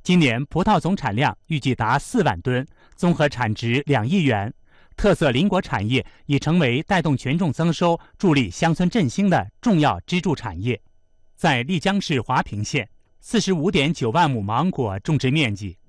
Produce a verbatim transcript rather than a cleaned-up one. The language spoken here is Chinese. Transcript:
今年葡萄总产量预计达四万吨，综合产值两亿元。特色林果产业已成为带动群众增收、助力乡村振兴的重要支柱产业。在丽江市华坪县，四十五点九万亩芒果种植面积